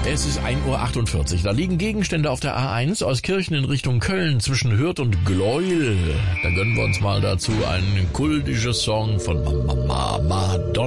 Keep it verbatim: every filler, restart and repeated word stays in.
Es ist ein Uhr achtundvierzig. Da liegen Gegenstände auf der A eins aus Kirchen in Richtung Köln zwischen Hürth und Gleuel. Da gönnen wir uns mal dazu einen kultischen Song von Mama Madonna.